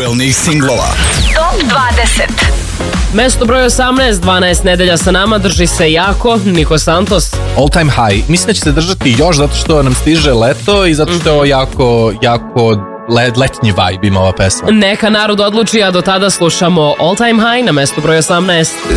aktuelnih singlova. Top 20. Mesto broj 18, 12 nedelja sa nama, drži se jako, Niko Santos. All time high. Mislim da će se držati još zato što nam stiže leto i zato što je ovo jako letnji vibe ima ova pesma. Neka narod odluči, a do tada slušamo All Time High na mestu broj 18.